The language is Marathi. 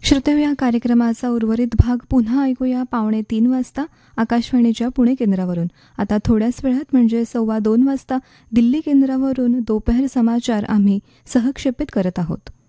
श्रोते या कार्यक्रमाचा उर्वरित भाग पुन्हा ऐकूया 2:45 वाजता आकाशवाणीच्या पुणे केंद्रावरून. आता थोड्याच वेळात म्हणजे 2:15 वाजता दिल्ली केंद्रावरून दोपहर समाचार आम्ही सहक्षेपित करत आहोत.